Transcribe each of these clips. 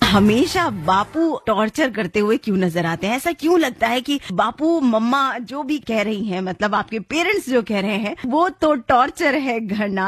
हमेशा बापू टॉर्चर करते हुए क्यों नजर आते हैं? ऐसा क्यों लगता है कि बापू मम्मा जो भी कह रही हैं, मतलब आपके पेरेंट्स जो कह रहे हैं, वो तो टॉर्चर है घना।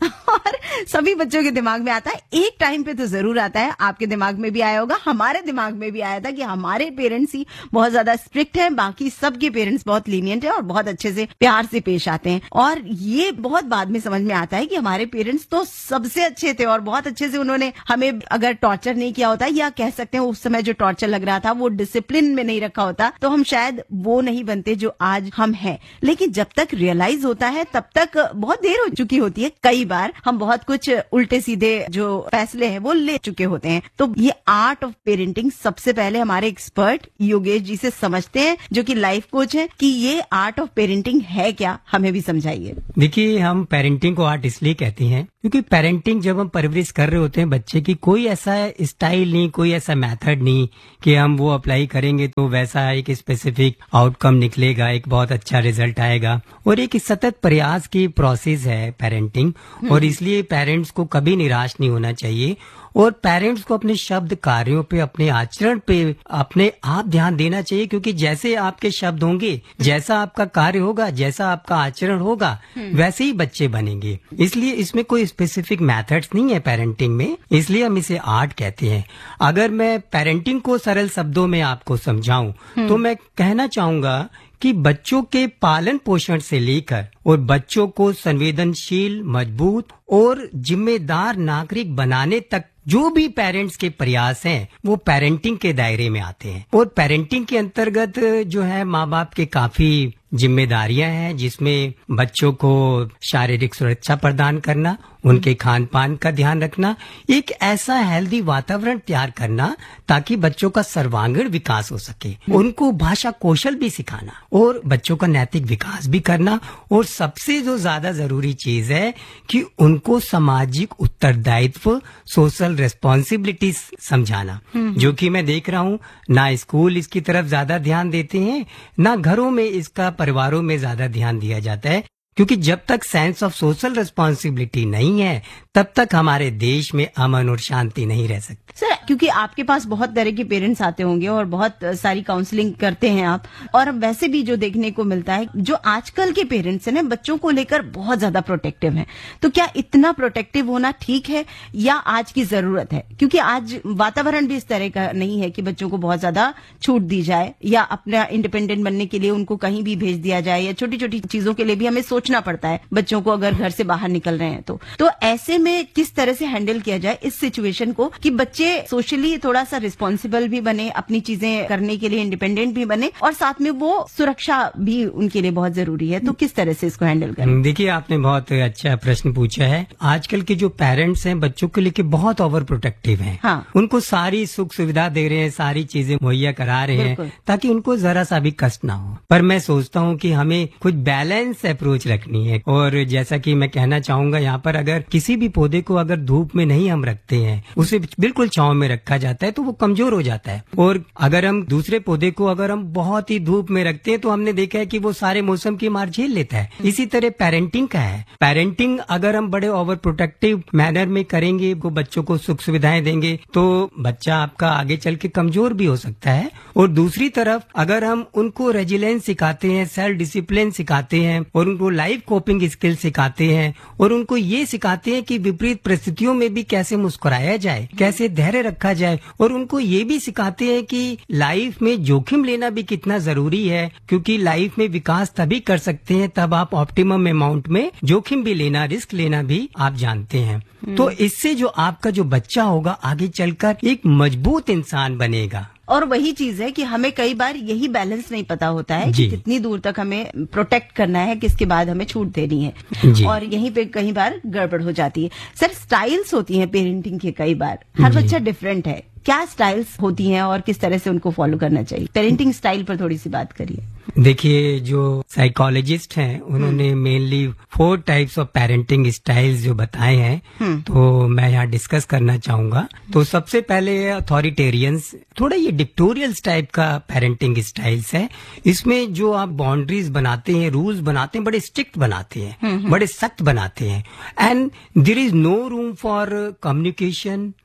और सभी बच्चों के दिमाग में आता है, एक टाइम पे तो जरूर आता है, आपके दिमाग में भी आया होगा, हमारे दिमाग में भी आया था कि हमारे पेरेंट्स ही बहुत ज्यादा स्ट्रिक्ट हैं, बाकी सबके पेरेंट्स बहुत लीनियंट है और बहुत अच्छे से प्यार से पेश आते हैं। और ये बहुत बाद में समझ में आता है कि हमारे पेरेंट्स तो सबसे अच्छे थे और बहुत अच्छे से उन्होंने हमें अगर टॉर्चर नहीं किया होता, या कह सकते हैं उस समय जो टॉर्चर लग रहा था वो डिसिप्लिन में नहीं रखा होता, तो हम शायद वो नहीं बनते जो आज हम हैं। लेकिन जब तक रियलाइज होता है तब तक बहुत देर हो चुकी होती है। कई बार हम बहुत कुछ उल्टे सीधे जो फैसले हैं वो ले चुके होते हैं। तो ये आर्ट ऑफ पेरेंटिंग सबसे पहले हमारे एक्सपर्ट योगेश जी से समझते हैं, जो कि लाइफ कोच है, कि ये आर्ट ऑफ पेरेंटिंग है क्या, हमें भी समझाइए। देखिए, हम पेरेंटिंग को आर्ट इसलिए कहते हैं क्योंकि पेरेंटिंग जब हम परवरिश कर रहे होते हैं बच्चे की, कोई ऐसा स्टाइल नहीं, कोई ऐसा मेथड नहीं कि हम वो अप्लाई करेंगे तो वैसा एक स्पेसिफिक आउटकम निकलेगा, एक बहुत अच्छा रिजल्ट आएगा। और एक सतत प्रयास की प्रोसेस है पेरेंटिंग, और इसलिए पेरेंट्स को कभी निराश नहीं होना चाहिए। और पेरेंट्स को अपने शब्द कार्यों पे, अपने आचरण पे अपने आप ध्यान देना चाहिए, क्योंकि जैसे आपके शब्द होंगे, जैसा आपका कार्य होगा, जैसा आपका आचरण होगा, वैसे ही बच्चे बनेंगे। इसलिए इसमें कोई स्पेसिफिक मेथड्स नहीं है पेरेंटिंग में, इसलिए हम इसे आर्ट कहते हैं। अगर मैं पेरेंटिंग को सरल शब्दों में आपको समझाऊं तो मैं कहना चाहूंगा कि बच्चों के पालन पोषण से लेकर और बच्चों को संवेदनशील, मजबूत और जिम्मेदार नागरिक बनाने तक जो भी पेरेंट्स के प्रयास हैं वो पेरेंटिंग के दायरे में आते हैं। और पेरेंटिंग के अंतर्गत जो है माँ बाप के काफी जिम्मेदारियां हैं, जिसमें बच्चों को शारीरिक सुरक्षा प्रदान करना, उनके खान पान का ध्यान रखना, एक ऐसा हेल्दी वातावरण तैयार करना ताकि बच्चों का सर्वांगीण विकास हो सके, उनको भाषा कौशल भी सिखाना और बच्चों का नैतिक विकास भी करना। और सबसे जो ज्यादा जरूरी चीज है कि उनको सामाजिक उत्तरदायित्व, सोशल रेस्पॉन्सिबिलिटी समझाना, जो कि मैं देख रहा हूँ ना स्कूल इसकी तरफ ज्यादा ध्यान देते हैं, ना घरों में इसका, परिवारों में ज्यादा ध्यान दिया जाता है। क्योंकि जब तक सेंस ऑफ सोशल रिस्पॉन्सिबिलिटी नहीं है तब तक हमारे देश में अमन और शांति नहीं रह सकती। सर, क्योंकि आपके पास बहुत तरह के पेरेंट्स आते होंगे और बहुत सारी काउंसलिंग करते हैं आप, और वैसे भी जो देखने को मिलता है, जो आजकल के पेरेंट्स हैं बच्चों को लेकर बहुत ज्यादा प्रोटेक्टिव हैं। तो क्या इतना प्रोटेक्टिव होना ठीक है या आज की जरूरत है? क्योंकि आज वातावरण भी इस तरह का नहीं है कि बच्चों को बहुत ज्यादा छूट दी जाए या अपना इंडिपेंडेंट बनने के लिए उनको कहीं भी भेज दिया जाए, या छोटी छोटी चीजों के लिए भी हमें सोचना पड़ता है बच्चों को अगर घर से बाहर निकल रहे हैं तो ऐसे में किस तरह से हैंडल किया जाए इस सिचुएशन को कि बच्चे सोशली थोड़ा सा रिस्पॉन्सिबल भी बने, अपनी चीजें करने के लिए इंडिपेंडेंट भी बने, और साथ में वो सुरक्षा भी उनके लिए बहुत जरूरी है। तो किस तरह से इसको हैंडल करें? देखिए, आपने बहुत अच्छा प्रश्न पूछा है। आजकल के जो पेरेंट्स हैं बच्चों को लेकर बहुत ओवर प्रोटेक्टिव हैं। हाँ। उनको सारी सुख सुविधा दे रहे हैं, सारी चीजें मुहैया करा रहे हैं ताकि उनको जरा सा भी कष्ट ना हो। पर मैं सोचता हूँ कि हमें कुछ बैलेंस अप्रोच रखनी है। और जैसा कि मैं कहना चाहूंगा, यहाँ पर अगर किसी भी पौधे को अगर धूप में नहीं हम रखते हैं, उसे बिल्कुल छांव में रखा जाता है तो वो कमजोर हो जाता है। और अगर हम दूसरे पौधे को अगर हम बहुत ही धूप में रखते हैं तो हमने देखा है कि वो सारे मौसम की मार झेल लेता है। इसी तरह पेरेंटिंग का है। पेरेंटिंग अगर हम बड़े ओवर प्रोटेक्टिव मैनर में करेंगे, को बच्चों को सुख सुविधाएं देंगे, तो बच्चा आपका आगे चल के कमजोर भी हो सकता है। और दूसरी तरफ अगर हम उनको रेजिलेंस सिखाते हैं, सेल्फ डिसिप्लिन सिखाते हैं, और उनको लाइफ कोपिंग स्किल सिखाते हैं, और उनको ये सिखाते हैं कि विपरीत परिस्थितियों में भी कैसे मुस्कुराया जाए, कैसे धैर्य रखा जाए, और उनको ये भी सिखाते हैं कि लाइफ में जोखिम लेना भी कितना जरूरी है, क्योंकि लाइफ में विकास तभी कर सकते हैं तब आप ऑप्टिमम अमाउंट में जोखिम भी लेना, रिस्क लेना भी आप जानते हैं। तो इससे जो आपका जो बच्चा होगा आगे चलकर एक मजबूत इंसान बनेगा। और वही चीज है कि हमें कई बार यही बैलेंस नहीं पता होता है कि कितनी दूर तक हमें प्रोटेक्ट करना है, किसके बाद हमें छूट देनी है, और यहीं पे कई बार गड़बड़ हो जाती है। सर, स्टाइल्स होती हैं पेरेंटिंग के, कई बार हर बच्चा डिफरेंट है। क्या स्टाइल्स होती हैं और किस तरह से उनको फॉलो करना चाहिए? पेरेंटिंग स्टाइल पर थोड़ी सी बात करिए। देखिए, जो साइकोलॉजिस्ट हैं उन्होंने mainly 4 types of parenting styles जो बताए हैं, तो मैं यहाँ डिस्कस करना चाहूंगा। तो सबसे पहले अथॉरिटेरियंस, थोड़ा ये डिक्टोरियल टाइप का पेरेंटिंग स्टाइल्स है। इसमें जो आप बाउंड्रीज बनाते हैं, रूल्स बनाते हैं, बड़े स्ट्रिक्ट बनाते हैं, बड़े सख्त बनाते हैं, and there is no room for communication,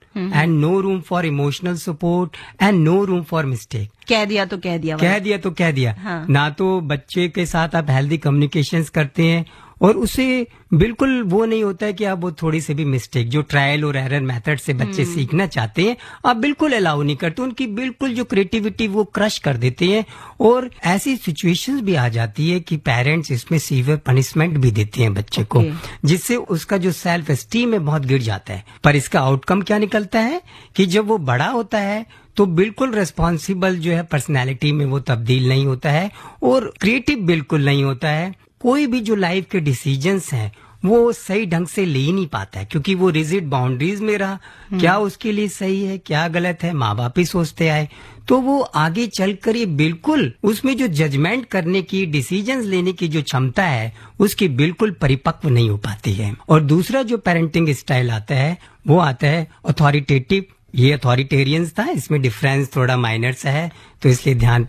and no room for emotional support and no room for mistake. कह दिया तो कह दिया, कह दिया। हाँ। ना तो बच्चे के साथ आप हेल्दी कम्युनिकेशंस करते हैं और उसे बिल्कुल वो नहीं होता है कि आप वो थोड़ी सी भी मिस्टेक, जो ट्रायल और एरर मेथड से बच्चे सीखना चाहते हैं, आप बिल्कुल अलाउ नहीं करते। उनकी बिल्कुल जो क्रिएटिविटी वो क्रश कर देते हैं और ऐसी सिचुएशंस भी आ जाती है कि पेरेंट्स इसमें सीवियर पनिशमेंट भी देते हैं बच्चे को, जिससे उसका जो सेल्फ एस्टीम है बहुत गिर जाता है। पर इसका आउटकम क्या निकलता है कि जब वो बड़ा होता है तो बिल्कुल रेस्पॉन्सिबल जो है पर्सनैलिटी में वो तब्दील नहीं होता है और क्रिएटिव बिल्कुल नहीं होता है। कोई भी जो लाइफ के डिसीजंस हैं वो सही ढंग से ले ही नहीं पाता है, क्योंकि वो रिजिड बाउंड्रीज में रहा। क्या उसके लिए सही है क्या गलत है माँ बाप ही सोचते आए, तो वो आगे चलकर ये बिल्कुल उसमें जो जजमेंट करने की, डिसीजंस लेने की जो क्षमता है उसकी बिल्कुल परिपक्व नहीं हो पाती है। और दूसरा जो पेरेंटिंग स्टाइल आता है वो आता है अथॉरिटेटिव। ये अथॉरिटेरियंस था, इसमें डिफरेंस थोड़ा माइनर सा है तो इसलिए ध्यान